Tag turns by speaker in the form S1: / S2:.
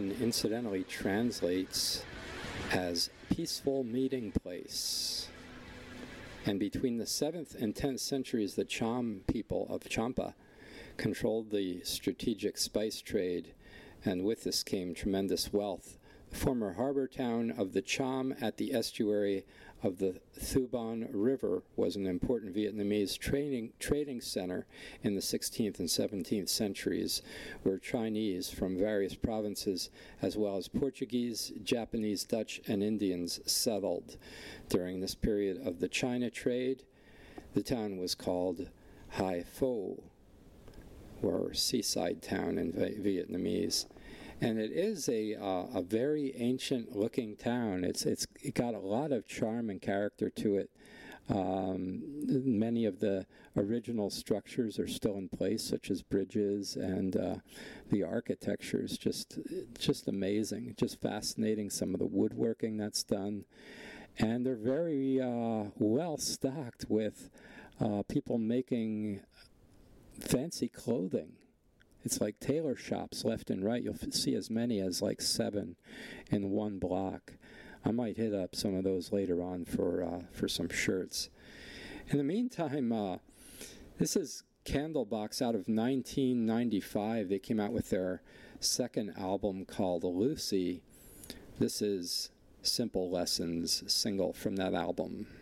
S1: one incidentally translates as peaceful meeting place. And between the 7th and 10th centuries, the Cham people of Champa controlled the strategic spice trade, and with this came tremendous wealth. The former harbor town of the Cham at the estuary of the Thuban River was an important Vietnamese trading center in the 16th and 17th centuries, where Chinese from various provinces, as well as Portuguese, Japanese, Dutch, and Indians settled. During this period of the China trade, the town was called Hai Pho, or seaside town in Vietnamese. And it is a very ancient-looking town. It got a lot of charm and character to it. Many of the original structures are still in place, such as bridges, and the architecture is just amazing, just fascinating. Some of the woodworking that's done, and they're very well stocked with people making fancy clothing. It's like tailor shops left and right. You'll see as many as like 7 in one block. I might hit up some of those later on for some shirts. In the meantime, this is Candlebox out of 1995. They came out with their second album called Lucy. This is Simple Lessons, single from that album.